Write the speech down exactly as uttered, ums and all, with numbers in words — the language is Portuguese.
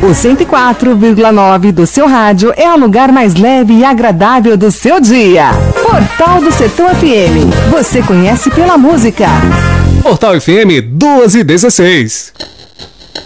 O cento e quatro vírgula nove do seu rádio é o lugar mais leve e agradável do seu dia. Portal do Sertão F M. Você conhece pela música. Portal F M duas e dezesseis.